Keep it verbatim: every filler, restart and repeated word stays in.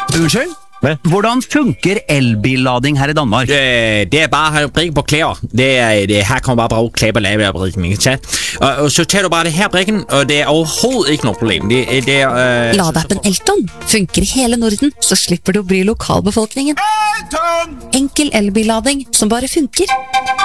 Unnskyld? Hvad? Hvordan funker elbillading her i Danmark? Øh, det er bare at brikke på klæder. Det er, det, her kommer bare bruge klæber lave af brikken, ikke sant? Og, og så tager du bare det her brikken, og det er overhovedet ikke noe problem. Det, det er... Øh, Ladeappen Elton funker i hele Norden, så slipper du å bry lokalbefolkningen. Enkel elbillading som bare funker.